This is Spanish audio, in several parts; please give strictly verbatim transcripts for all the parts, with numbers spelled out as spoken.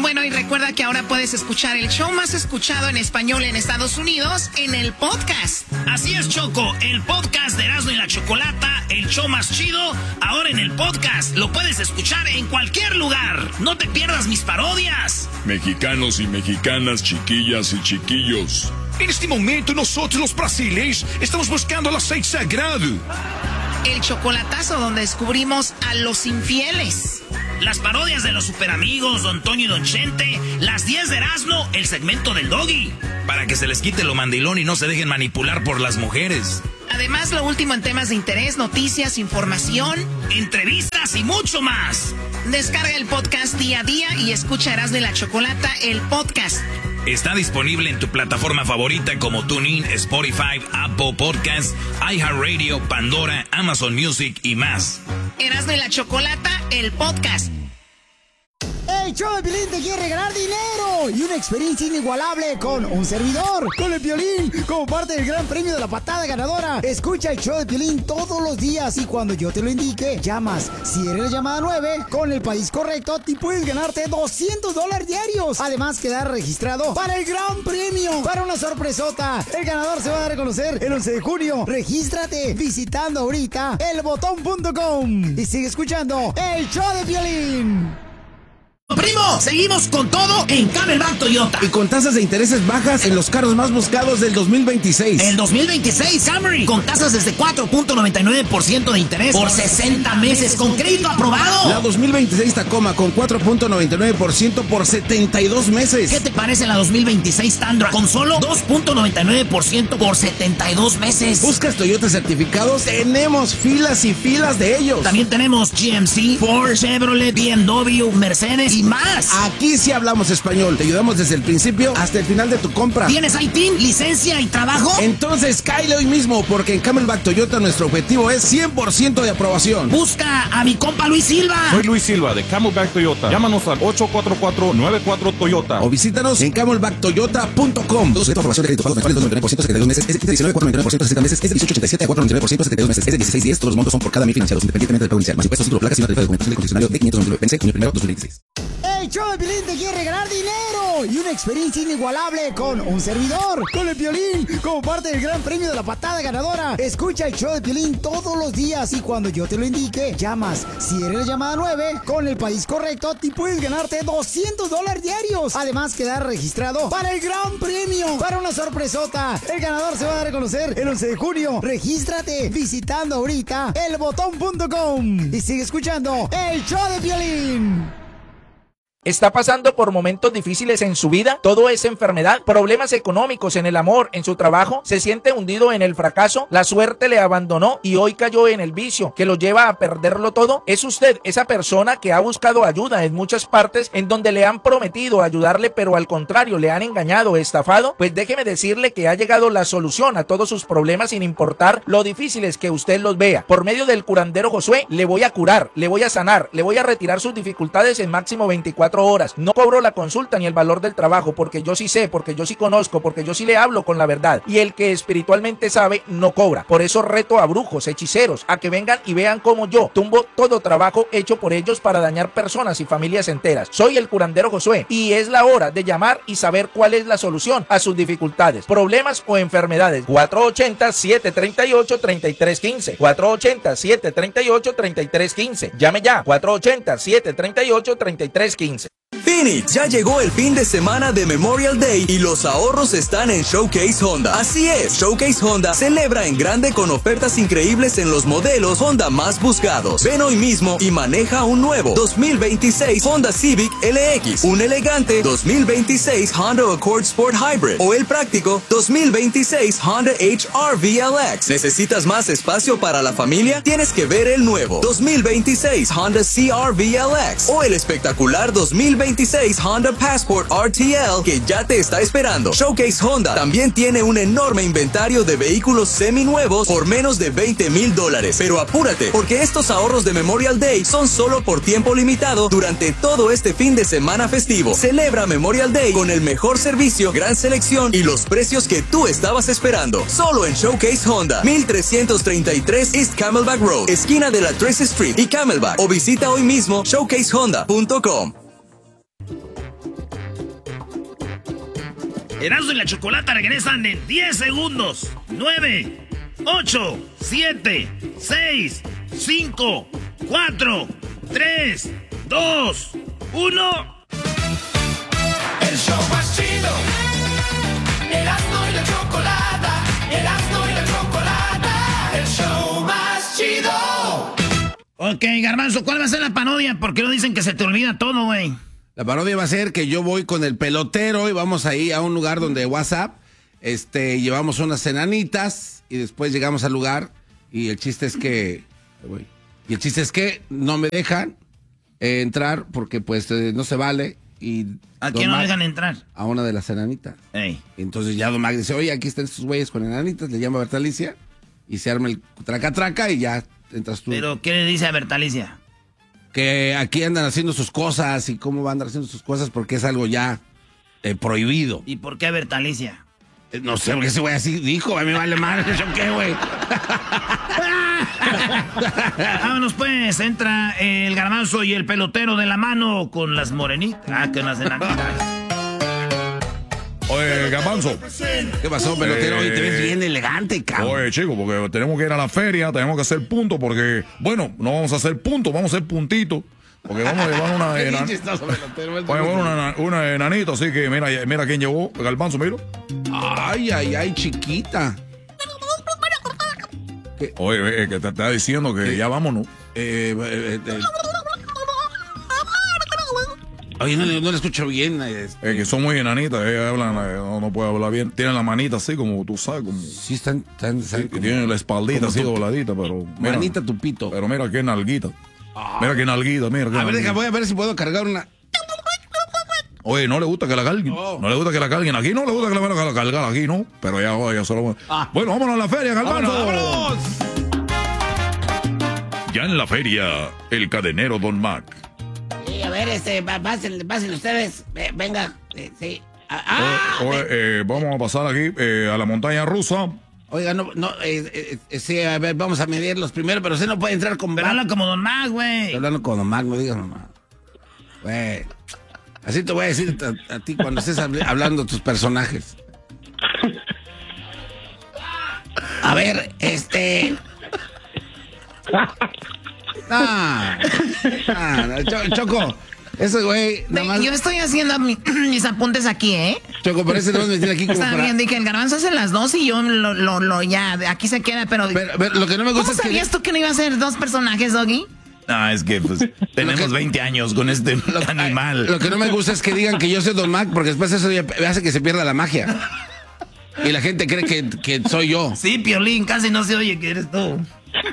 Bueno, y recuerda que ahora puedes escuchar el show más escuchado en español en Estados Unidos en el podcast. Así es, Choco, el podcast de Erasmo y la Chocolata, el show más chido, ahora en el podcast. Lo puedes escuchar en cualquier lugar. No te pierdas mis parodias. Mexicanos y mexicanas, chiquillas y chiquillos. En este momento nosotros los brasileños estamos buscando el aceite sagrado. El chocolatazo donde descubrimos a los infieles. Las parodias de los superamigos, Don Toño y Don Chente. Las diez de Erasmo, el segmento del Doggy. Para que se les quite lo mandilón y no se dejen manipular por las mujeres. Además, lo último en temas de interés, noticias, información, entrevistas y mucho más. Descarga el podcast día a día y escucha Erasmo y la Chocolata, el podcast. Está disponible en tu plataforma favorita como TuneIn, Spotify, Apple Podcasts, iHeartRadio, Pandora, Amazon Music y más. Erasmo y la Chocolata, el podcast. El show de Piolín te quiere regalar dinero y una experiencia inigualable con un servidor, con el Piolín, como parte del gran premio de la patada ganadora. Escucha el show de Piolín todos los días y cuando yo te lo indique, llamas. Si eres la llamada nueve, con el país correcto, te puedes ganarte doscientos dólares diarios. Además, quedar registrado para el gran premio, para una sorpresota. El ganador se va a dar a conocer el once de junio. Regístrate visitando ahorita el botón punto com y sigue escuchando el show de Piolín. Primo, seguimos con todo en Camelback Toyota. Y con tasas de intereses bajas en los carros más buscados del dos mil veintiséis. El dos mil veintiséis Camry, con tasas desde cuatro punto noventa y nueve por ciento de interés por sesenta meses con crédito aprobado. La dos mil veintiséis Tacoma con cuatro punto noventa y nueve por ciento por setenta y dos meses. ¿Qué te parece la dos mil veintiséis Tundra con solo dos punto noventa y nueve por ciento por setenta y dos meses? ¿Buscas Toyota certificados? Tenemos filas y filas de ellos. También tenemos G M C, Ford, Chevrolet, B M W, Mercedes y más. Aquí sí hablamos español. Te ayudamos desde el principio hasta el final de tu compra. ¿Tienes I T I N, licencia y trabajo? Entonces cáele hoy mismo, porque en Camelback Toyota nuestro objetivo es cien por ciento de aprobación. Busca a mi compa Luis Silva. Soy Luis Silva de Camelback Toyota. Llámanos al ocho cuatro cuatro nueve cuatro Toyota. O visítanos en camelback toyota punto com. Dos de aprobación de crédito pagos mensuales, dos punto noventa y nueve por ciento, setenta y dos meses. Es de diecinueve cuatro noventa y nueve por ciento, sesenta meses. Es de dieciocho ochenta y siete a cuatro noventa y nueve por ciento, setenta y dos meses. Es de dieciséis diez. Todos los montos son por cada mil financiados, independientemente del pago inicial. Más impuestos, título, placas y una tarifa de documentación del concesionario de quinientos noventa y nueve. Pense, junio primero, dos mil veintiséis. El show de Piolín te quiere regalar dinero y una experiencia inigualable con un servidor, con el Piolín, como parte del gran premio de la patada ganadora. Escucha el show de Piolín todos los días y cuando yo te lo indique, llamas. Si eres la llamada nueve, con el país correcto, te puedes ganarte doscientos dólares diarios. Además, quedar registrado para el gran premio, para una sorpresota. El ganador se va a dar a conocer el once de junio. Regístrate visitando ahorita el botón punto com y sigue escuchando el show de Piolín. ¿Está pasando por momentos difíciles en su vida? ¿Todo es enfermedad? ¿Problemas económicos en el amor, en su trabajo? ¿Se siente hundido en el fracaso? ¿La suerte le abandonó y hoy cayó en el vicio que lo lleva a perderlo todo? ¿Es usted esa persona que ha buscado ayuda en muchas partes en donde le han prometido ayudarle, pero al contrario le han engañado, estafado? Pues déjeme decirle que ha llegado la solución a todos sus problemas sin importar lo difíciles que usted los vea. Por medio del curandero Josué, le voy a curar, le voy a sanar, le voy a retirar sus dificultades en máximo veinticuatro horas. No cobro la consulta ni el valor del trabajo, porque yo sí sé, porque yo sí conozco, porque yo sí le hablo con la verdad. Y el que espiritualmente sabe no cobra. Por eso reto a brujos, hechiceros, a que vengan y vean cómo yo tumbo todo trabajo hecho por ellos para dañar personas y familias enteras. Soy el curandero Josué y es la hora de llamar y saber cuál es la solución a sus dificultades, problemas o enfermedades. cuatro ochenta, siete treinta y ocho, treinta y tres quince. cuatro ochenta, siete treinta y ocho, treinta y tres quince. Llame ya. cuatro ochenta, siete treinta y ocho, treinta y tres quince. Phoenix, ya llegó el fin de semana de Memorial Day y los ahorros están en Showcase Honda. Así es, Showcase Honda celebra en grande con ofertas increíbles en los modelos Honda más buscados. Ven hoy mismo y maneja un nuevo dos mil veintiséis Honda Civic L X, un elegante dos mil veintiséis Honda Accord Sport Hybrid o el práctico dos mil veintiséis Honda H R V L X. ¿Necesitas más espacio para la familia? Tienes que ver el nuevo dos mil veintiséis Honda C R V L X o el espectacular dos mil veintiséis Honda Passport R T L que ya te está esperando. Showcase Honda también tiene un enorme inventario de vehículos seminuevos por menos de veinte mil dólares. Pero apúrate, porque estos ahorros de Memorial Day son solo por tiempo limitado durante todo este fin de semana festivo. Celebra Memorial Day con el mejor servicio, gran selección y los precios que tú estabas esperando. Solo en Showcase Honda, mil trescientos treinta y tres East Camelback Road, esquina de la Trace Street y Camelback. O visita hoy mismo showcase honda punto com. Erasmo y la Chocolata regresan en diez segundos. nueve, ocho, siete, seis, cinco, cuatro, tres, dos, uno. El show más chido. Erasmo y la Chocolata. Erasmo y la Chocolata. El show más chido. Ok, Garbanzo, ¿cuál va a ser la parodia? Porque no dicen que se te olvida todo, güey. La parodia va a ser que yo voy con el pelotero y vamos ahí a un lugar donde WhatsApp, este, llevamos unas enanitas y después llegamos al lugar y el chiste es que, y el chiste es que no me dejan eh, entrar porque pues eh, no se vale y ¿a quién no me dejan entrar? A una de las enanitas. Ey. Entonces ya Don Mac dice, oye, aquí están estos güeyes con enanitas, le llama a Bertalicia y se arma el traca traca y ya entras tú. ¿Pero qué le dice a Bertalicia? Que aquí andan haciendo sus cosas y cómo van a andar haciendo sus cosas porque es algo ya eh, prohibido. ¿Y por qué Bertalicia? Eh, no sé, porque ese güey así dijo, a mí me vale mal, ¿yo qué, güey? Vámonos pues, entra el Garbanzo y el pelotero de la mano con las morenitas. Ah, con las enanitas. Oye, Garbanzo. ¿Qué pasó, pelotero? Hoy te ves bien elegante, cabrón. Oye, chico, porque tenemos que ir a la feria, tenemos que hacer puntos, porque, bueno, no vamos a hacer puntos, vamos a hacer puntitos. Porque vamos a llevar una enanita. una, una enanita, así que mira, mira quién llegó, Garbanzo, mira. Ay, ay, ay, chiquita. Oye, eh, que te está diciendo que ¿qué? Ya vámonos. Eh, eh, eh, Oye, no, no le escucho bien. Es eh, que son muy enanitas, ellas hablan, eh, no, no puede hablar bien. Tienen la manita así como tú sabes. Como, sí, están. están, están sí, como, tienen la espaldita así dobladita, pero. Mira, manita tupito. Pero mira qué nalguita. Ah. Mira qué nalguita, mira. Qué a nalguita. ver, deja, voy a ver si puedo cargar una. Oye, no le gusta que la carguen. Oh. No le gusta que la carguen. Aquí no le gusta que la vayan a cargar aquí, ¿no? Pero ya, ya solo. Ah. Bueno, vámonos a la feria, Garbanzo. ¡Vámonos! Ya en la feria, el cadenero Don Mac. Sí, a ver, este, pasen, pasen ustedes. Venga, eh, sí. Ah, oye, eh, vamos a pasar aquí eh, a la montaña rusa. Oiga, no, no, eh, eh, sí, a ver, vamos a medirlos primero, pero usted no puede entrar con... Pero habla como Don Mac, güey. Estoy hablando con Don Mac, no digas mamá. Güey, así te voy a decir a, a ti cuando estés hablando de tus personajes. A ver, este... Ah, ah, Choco, ese güey nada más... Yo estoy haciendo mi, mis apuntes aquí, ¿eh? Choco, parece que no me tiene aquí como Está para... bien, dije, el Garbanzo hace las dos y yo lo, lo, lo ya, aquí se queda, pero... pero, pero lo que no me gusta ¿Cómo es que... sabías tú que no iba a ser dos personajes, Doggy? No, es que pues tenemos que, veinte años con este lo, animal. Lo que no me gusta es que digan que yo soy Don Mac, porque después eso ya hace que se pierda la magia. Y la gente cree que, que soy yo. Sí, Piolín, casi no se oye que eres tú.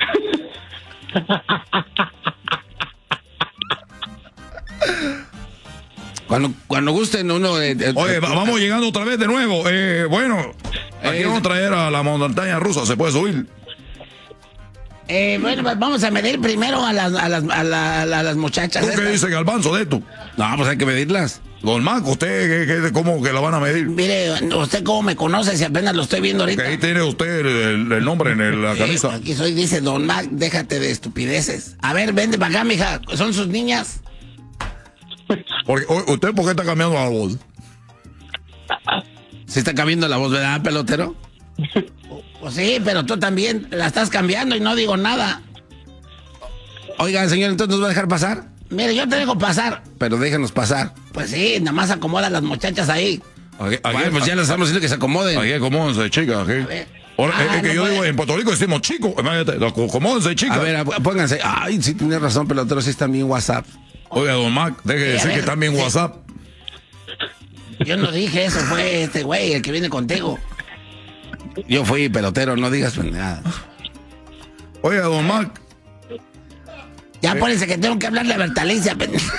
Cuando, cuando gusten uno... Eh, eh, Oye, vamos llegando otra vez de nuevo. Eh, bueno, aquí eh, vamos a traer a la montaña rusa. ¿Se puede subir? Eh, bueno, vamos a medir primero a las, a las, a la, a las muchachas. ¿Tú qué dices, Garbanzo, de esto? No, pues hay que medirlas. Don Mac, ¿usted qué, qué, cómo que la van a medir? Mire, ¿usted cómo me conoce si apenas lo estoy viendo ahorita? Que ahí tiene usted el, el nombre en el, la camisa. Eh, aquí soy, dice Don Mac, déjate de estupideces. A ver, vente para acá, mija. ¿Son sus niñas? Porque, ¿usted por qué está cambiando la voz? ¿Se está cambiando la voz, verdad, pelotero? Pues sí, pero tú también la estás cambiando y no digo nada. Oiga, señor, ¿entonces nos va a dejar pasar? Mire, yo te dejo pasar. Pero déjenos pasar. Pues sí, nada más acomoda a las muchachas ahí. Aquí, aquí, bueno, pues ya les estamos diciendo que se acomoden. Aquí acomódense, chicas. Aquí. Ahora, ah, es que no yo puede. digo, en Puerto Rico decimos chicos. Acomódense, chicas. A ver, pónganse. Ay, sí, tienes razón, pelotero, sí están bien WhatsApp. Oiga, Don Mac, deje de decir que están bien sí. WhatsApp. Yo no dije eso, fue este güey el que viene contigo. Yo fui pelotero, no digas nada. Oiga, Don Mac. Ya eh. Pónganse que tengo que hablarle a Bertalicia.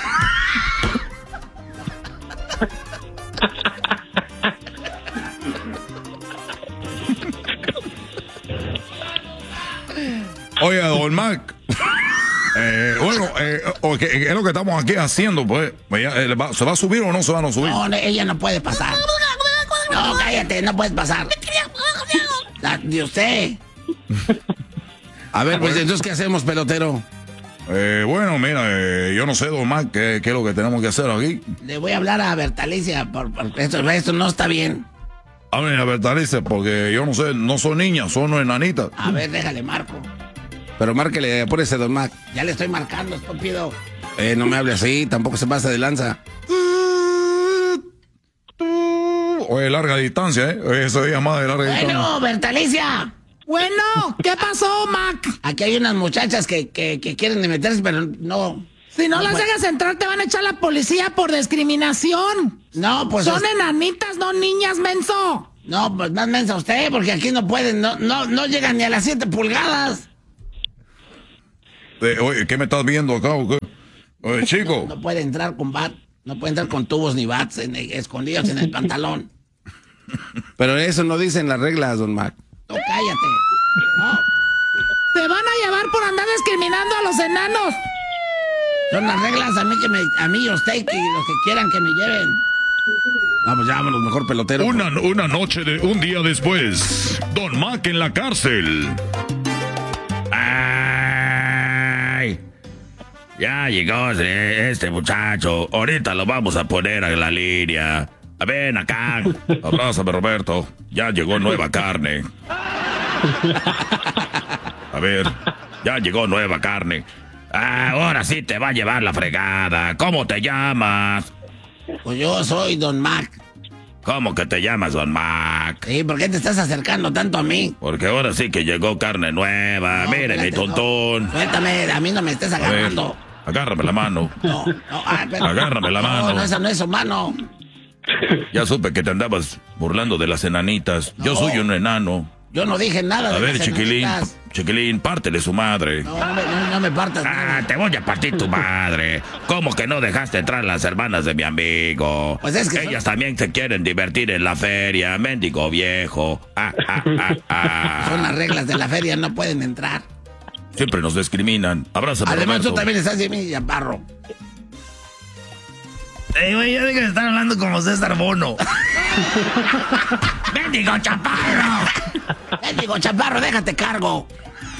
Oiga, Don Mac. Eh, bueno, eh, okay, es lo que estamos aquí haciendo, pues. ¿Se va a subir o no se va a subir? No, ella no puede pasar. No, cállate, no puedes pasar. La, de usted. A ver, pues entonces, ¿qué hacemos, pelotero? Eh, bueno, mira, eh, yo no sé, Don Mac, ¿qué, qué es lo que tenemos que hacer aquí? Le voy a hablar a Bertalicia, por, por esto, esto no está bien. Hablen a Bertalice, porque yo no sé, no son niñas, son enanitas. A ver, déjale marco. Pero márquele, apúrese, don Mac. Ya le estoy marcando, estúpido. Eh, no me hable así, tampoco se pasa de lanza. Oye, larga distancia, ¿eh? Eso es llamada de larga distancia. Bueno, Bertalicia. Bueno, ¿qué pasó, Mac? Aquí hay unas muchachas que, que, que quieren meterse, pero no. Si no, no las puede. dejas entrar, te van a echar la policía por discriminación. No, pues. Son es... enanitas, no niñas, menso. No, pues más mensa usted, porque aquí no pueden, no, no, no llegan ni a las siete pulgadas. Eh, oye, ¿qué me estás viendo acá o qué? Oye, chico. No, no puede entrar con bat, no puede entrar con tubos ni bats en, escondidos en el pantalón. Pero eso no dicen las reglas, don Mac. No, cállate. No. Te van a llevar por andar discriminando a los enanos. Son las reglas a mí que me, a mí y a usted y los que quieran que me lleven. Vamos, ya vámonos, mejor pelotero. Una, una noche de un día después, Don Mac en la cárcel. Ay, ya llegó este muchacho. Ahorita lo vamos a poner a la línea. Ven acá. Abrázame, Roberto. Ya llegó nueva carne. A ver, ya llegó nueva carne. Ahora sí te va a llevar la fregada. ¿Cómo te llamas? Pues yo soy Don Mac. ¿Cómo que te llamas, Don Mac? Sí, ¿por qué te estás acercando tanto a mí? Porque ahora sí que llegó carne nueva. No, Mire, mi tontón. No. Suéltame, a mí no me estés agarrando. A ver, agárrame la mano. No, no, ah, pero, agárrame la mano. No, no, esa no es su mano. Ya supe que te andabas burlando de las enanitas. No. Yo soy un enano. Yo no dije nada de A ver, las chiquilín, enanitas. chiquilín, pártele su madre. No, no, me- no, no me partas Ah, nada. te voy a partir tu madre. ¿Cómo que no dejaste entrar las hermanas de mi amigo? Pues es que Ellas son- también se quieren divertir en la feria, mendigo viejo. Ah, ah, ah, ah. Son las reglas de la feria, no pueden entrar. Siempre nos discriminan. Abrázame, Además, Roberto. tú también estás de mí, Chaparro. Ey, güey, ya deja de estar hablando como César Bono. ¡Mendigo Chaparro! ¡Mendigo Chaparro, déjate cargo!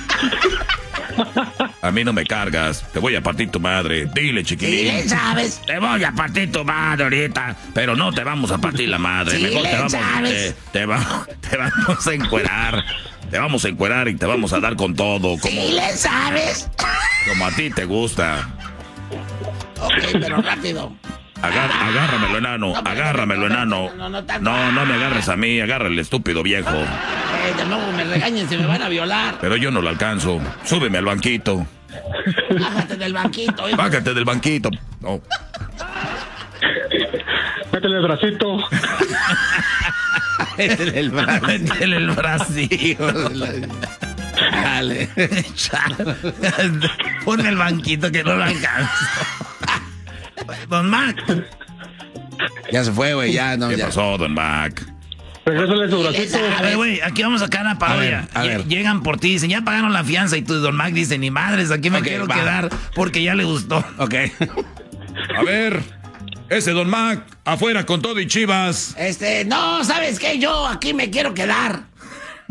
A mí no me cargas. Te voy a partir tu madre. Dile, chiquilín. Sí, le sabes. Te voy a partir tu madre ahorita. Pero no te vamos a partir la madre. Sí, Mejor te le vamos, sabes. te, te va- te vamos a encuerar. Te vamos a encuerar y te vamos a dar con todo. Como, Sí, le sabes. como a ti te gusta. Ok, pero rápido. Agar- agárramelo, enano. No, pero- agárramelo, enano. no, no, tanto. No, no me agarres a mí. Agarra el estúpido viejo. Eh, de nuevo me regañen, se me van a violar. Pero yo no lo alcanzo. Súbeme al banquito. Bájate del banquito, hijo. Bájate del banquito. No. Métele el bracito. Métele el brazo. Métele el bracito. Dale. Ponme el banquito que no lo alcanzo. Don Mac. Ya se fue, güey, ya, no, ¿Qué ya. pasó, Don Mac? Regrésale su bracito. A ver, güey, aquí vamos a sacar una parodia. A ver, a ver. Lle- Llegan por ti, dicen, ya pagaron la fianza. Y tú, Don Mac, dice, ni madres, aquí me Ok, quiero va. quedar porque ya le gustó. Ok. A ver, ese Don Mac, afuera con todo y chivas. Este, no, ¿sabes qué? Yo aquí me quiero quedar.